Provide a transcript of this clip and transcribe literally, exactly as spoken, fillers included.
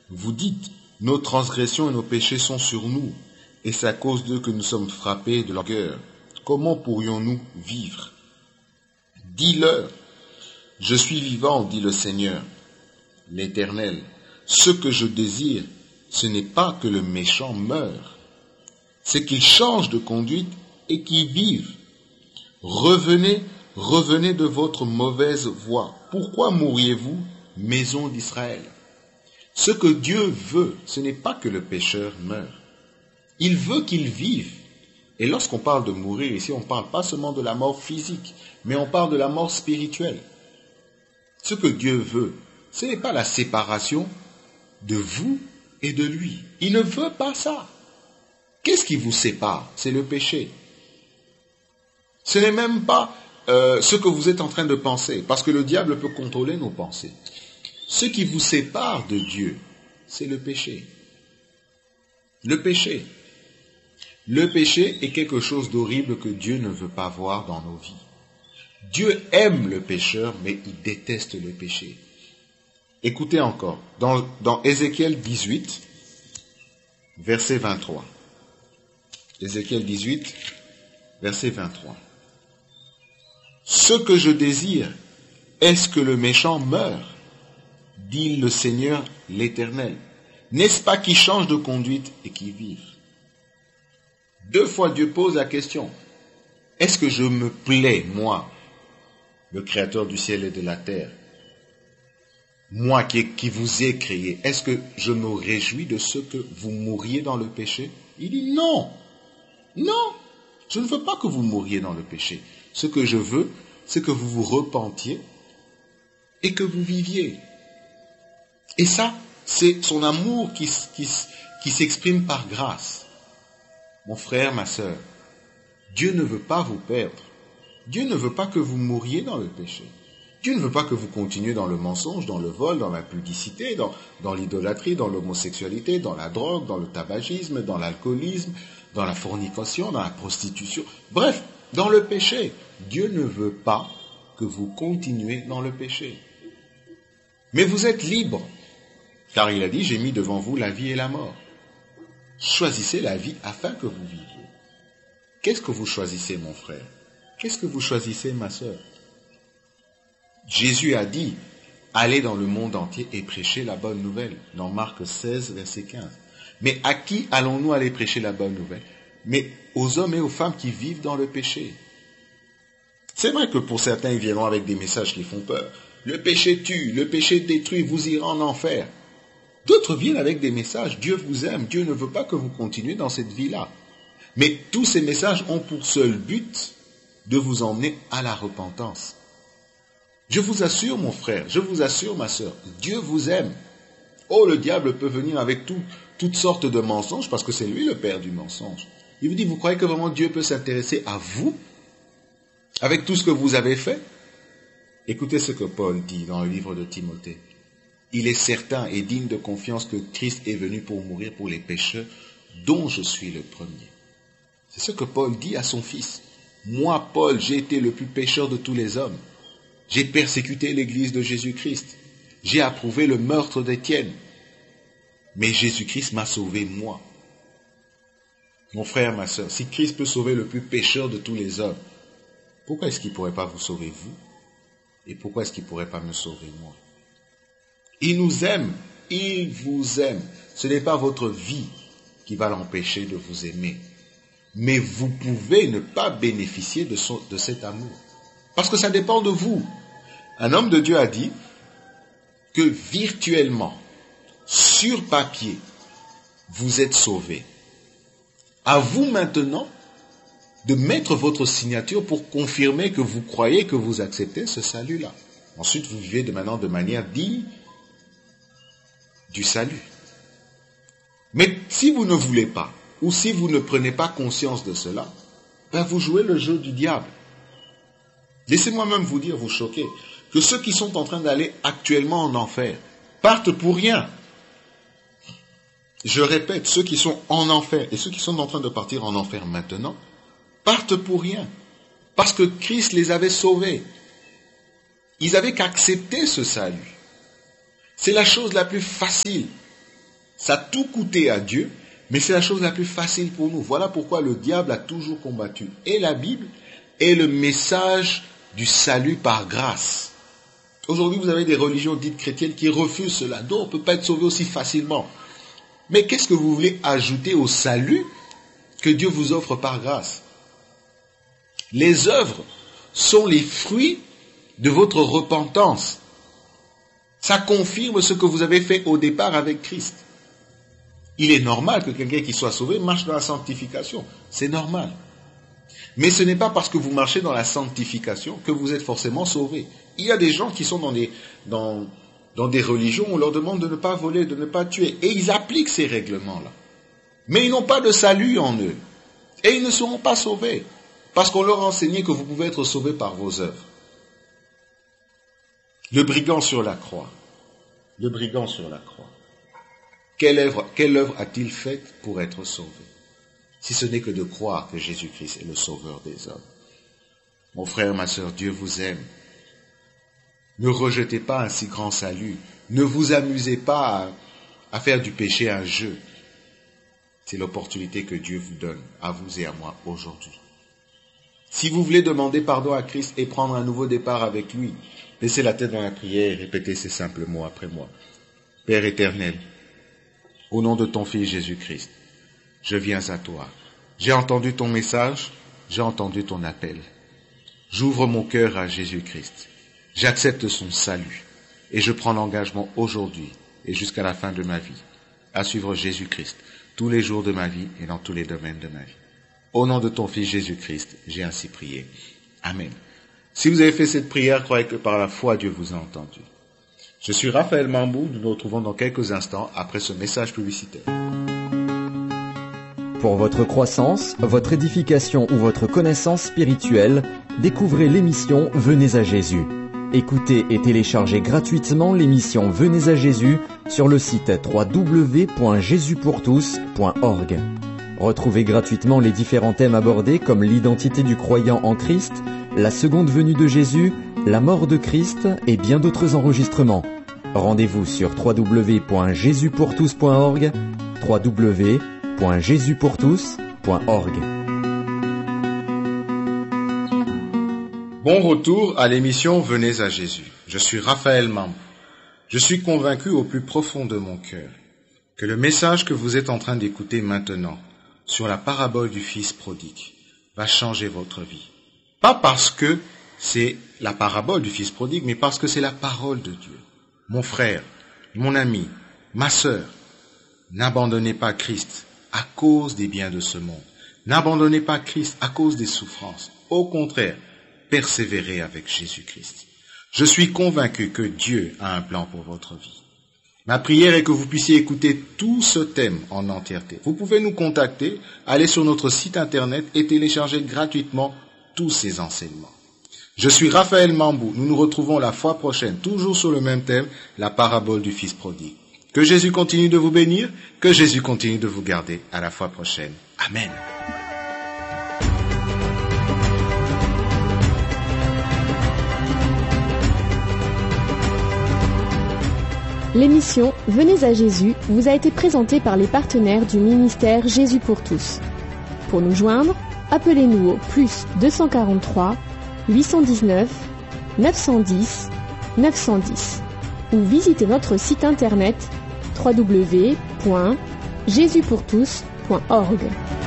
Vous dites, nos transgressions et nos péchés sont sur nous, et c'est à cause d'eux que nous sommes frappés de l'orgueil. Comment pourrions-nous vivre? Dis-leur, je suis vivant, dit le Seigneur, l'Éternel. Ce que je désire, ce n'est pas que le méchant meure, c'est qu'il change de conduite et qu'il vive. Revenez, revenez de votre mauvaise voie. Pourquoi mourriez-vous, maison d'Israël? Ce que Dieu veut, ce n'est pas que le pécheur meure. Il veut qu'il vive. Et lorsqu'on parle de mourir ici, on ne parle pas seulement de la mort physique, mais on parle de la mort spirituelle. Ce que Dieu veut, ce n'est pas la séparation de vous et de lui. Il ne veut pas ça. Qu'est-ce qui vous sépare? C'est le péché. Ce n'est même pas euh, ce que vous êtes en train de penser, parce que le diable peut contrôler nos pensées. Ce qui vous sépare de Dieu, c'est le péché. Le péché. Le péché est quelque chose d'horrible que Dieu ne veut pas voir dans nos vies. Dieu aime le pécheur, mais il déteste le péché. Écoutez encore, dans, dans Ézéchiel dix-huit, verset vingt-trois. Ézéchiel dix-huit, verset vingt-trois. Ce que je désire, est-ce que le méchant meure, dit le Seigneur l'Éternel. N'est-ce pas qu'il change de conduite et qu'il vive? Deux fois Dieu pose la question. Est-ce que je me plais, moi, le Créateur du ciel et de la terre, moi qui, qui vous ai créé, est-ce que je me réjouis de ce que vous mouriez dans le péché? Il dit non. Non, je ne veux pas que vous mouriez dans le péché. Ce que je veux, c'est que vous vous repentiez et que vous viviez. Et ça, c'est son amour qui, qui, qui s'exprime par grâce. Mon frère, ma sœur, Dieu ne veut pas vous perdre. Dieu ne veut pas que vous mouriez dans le péché. Dieu ne veut pas que vous continuiez dans le mensonge, dans le vol, dans la pudicité, dans, dans l'idolâtrie, dans l'homosexualité, dans la drogue, dans le tabagisme, dans l'alcoolisme, dans la fornication, dans la prostitution. Bref, dans le péché. Dieu ne veut pas que vous continuiez dans le péché. Mais vous êtes libres. Car il a dit, j'ai mis devant vous la vie et la mort. Choisissez la vie afin que vous viviez. Qu'est-ce que vous choisissez, mon frère? Qu'est-ce que vous choisissez, ma sœur? Jésus a dit, allez dans le monde entier et prêchez la bonne nouvelle, dans Marc seize, verset quinze. Mais à qui allons-nous aller prêcher la bonne nouvelle? Mais aux hommes et aux femmes qui vivent dans le péché. C'est vrai que pour certains, ils viendront avec des messages qui font peur. Le péché tue, le péché détruit, vous irez en enfer. D'autres viennent avec des messages, Dieu vous aime, Dieu ne veut pas que vous continuiez dans cette vie-là. Mais tous ces messages ont pour seul but de vous emmener à la repentance. Je vous assure, mon frère, je vous assure, ma sœur, Dieu vous aime. Oh, le diable peut venir avec tout, toutes sortes de mensonges, parce que c'est lui le père du mensonge. Il vous dit, vous croyez que vraiment Dieu peut s'intéresser à vous, avec tout ce que vous avez fait? Écoutez ce que Paul dit dans le livre de Timothée. Il est certain et digne de confiance que Christ est venu pour mourir pour les pécheurs, dont je suis le premier. C'est ce que Paul dit à son fils. Moi, Paul, j'ai été le plus pécheur de tous les hommes. J'ai persécuté l'église de Jésus-Christ. J'ai approuvé le meurtre d'Étienne. Mais Jésus-Christ m'a sauvé, moi. Mon frère, ma sœur, si Christ peut sauver le plus pécheur de tous les hommes, pourquoi est-ce qu'il ne pourrait pas vous sauver, vous? Et pourquoi est-ce qu'il ne pourrait pas me sauver, moi? Il nous aime. Il vous aime. Ce n'est pas votre vie qui va l'empêcher de vous aimer. Mais vous pouvez ne pas bénéficier de, son, de cet amour. Parce que ça dépend de vous. Un homme de Dieu a dit que virtuellement, sur papier, vous êtes sauvés. À vous maintenant de mettre votre signature pour confirmer que vous croyez que vous acceptez ce salut-là. Ensuite, vous vivez de maintenant de manière digne du salut. Mais si vous ne voulez pas, ou si vous ne prenez pas conscience de cela, ben vous jouez le jeu du diable. Laissez-moi même vous dire, vous choquer, que ceux qui sont en train d'aller actuellement en enfer partent pour rien. Je répète, ceux qui sont en enfer et ceux qui sont en train de partir en enfer maintenant partent pour rien. Parce que Christ les avait sauvés. Ils avaient qu'à accepter ce salut. C'est la chose la plus facile. Ça a tout coûté à Dieu, mais c'est la chose la plus facile pour nous. Voilà pourquoi le diable a toujours combattu et la Bible et le message du salut par grâce. Aujourd'hui, vous avez des religions dites chrétiennes qui refusent cela. Donc, on ne peut pas être sauvé aussi facilement. Mais qu'est-ce que vous voulez ajouter au salut que Dieu vous offre par grâce? Les œuvres sont les fruits de votre repentance. Ça confirme ce que vous avez fait au départ avec Christ. Il est normal que quelqu'un qui soit sauvé marche dans la sanctification. C'est normal. Mais ce n'est pas parce que vous marchez dans la sanctification que vous êtes forcément sauvé. Il y a des gens qui sont dans des, dans, dans des religions où on leur demande de ne pas voler, de ne pas tuer. Et ils appliquent ces règlements-là. Mais ils n'ont pas de salut en eux. Et ils ne seront pas sauvés. Parce qu'on leur a enseigné que vous pouvez être sauvés par vos œuvres. Le brigand sur la croix. Le brigand sur la croix. Quelle œuvre, quelle œuvre a-t-il faite pour être sauvé? Si ce n'est que de croire que Jésus-Christ est le sauveur des hommes. Mon frère, ma sœur, Dieu vous aime. Ne rejetez pas un si grand salut. Ne vous amusez pas à, à faire du péché un jeu. C'est l'opportunité que Dieu vous donne, à vous et à moi, aujourd'hui. Si vous voulez demander pardon à Christ et prendre un nouveau départ avec lui, laissez la tête dans la prière et répétez ces simples mots après moi. Père éternel, au nom de ton Fils Jésus-Christ, je viens à toi. J'ai entendu ton message, j'ai entendu ton appel. J'ouvre mon cœur à Jésus-Christ. J'accepte son salut et je prends l'engagement aujourd'hui et jusqu'à la fin de ma vie à suivre Jésus-Christ tous les jours de ma vie et dans tous les domaines de ma vie. Au nom de ton Fils Jésus-Christ, j'ai ainsi prié. Amen. Si vous avez fait cette prière, croyez que par la foi, Dieu vous a entendu. Je suis Raphaël Mambou, nous nous retrouvons dans quelques instants après ce message publicitaire. Pour votre croissance, votre édification ou votre connaissance spirituelle, découvrez l'émission Venez à Jésus. Écoutez et téléchargez gratuitement l'émission Venez à Jésus sur le site w w w point jésus pour tous point org. Retrouvez gratuitement les différents thèmes abordés comme l'identité du croyant en Christ, la seconde venue de Jésus, la mort de Christ et bien d'autres enregistrements. Rendez-vous sur w w w point jésus pour tous point org, w w w point jésus pour tous point org. Bon retour à l'émission Venez à Jésus. Je suis Raphaël Mambou. Je suis convaincu au plus profond de mon cœur que le message que vous êtes en train d'écouter maintenant sur la parabole du Fils prodigue va changer votre vie. Pas parce que c'est la parabole du Fils prodigue, mais parce que c'est la parole de Dieu. Mon frère, mon ami, ma sœur, n'abandonnez pas Christ à cause des biens de ce monde. N'abandonnez pas Christ à cause des souffrances. Au contraire, persévérez avec Jésus-Christ. Je suis convaincu que Dieu a un plan pour votre vie. Ma prière est que vous puissiez écouter tout ce thème en entièreté. Vous pouvez nous contacter, aller sur notre site internet et télécharger gratuitement tous ces enseignements. Je suis Raphaël Mambou. Nous nous retrouvons la fois prochaine, toujours sur le même thème, la parabole du Fils prodigue. Que Jésus continue de vous bénir, que Jésus continue de vous garder. À la fois prochaine. Amen. L'émission Venez à Jésus vous a été présentée par les partenaires du ministère Jésus pour tous. Pour nous joindre, appelez-nous au plus deux cent quarante-trois, huit cent dix-neuf, neuf cent dix, neuf cent dix ou visitez notre site internet w w w point jésus pour tous point org.